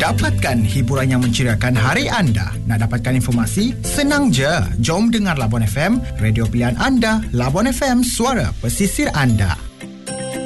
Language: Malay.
Dapatkan hiburan yang menceriakan hari anda. Nak dapatkan informasi? Senang je. Jom dengar Labuan FM, radio pilihan anda. Labuan FM, suara pesisir anda.